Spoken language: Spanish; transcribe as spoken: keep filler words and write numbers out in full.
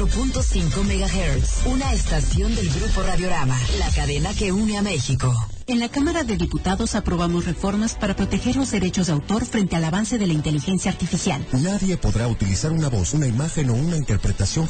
punto cinco megahertz. Una estación del Grupo Radiorama, la cadena que une a México. En la Cámara de Diputados aprobamos reformas para proteger los derechos de autor frente al avance de la inteligencia artificial. Nadie podrá utilizar una voz, una imagen o una interpretación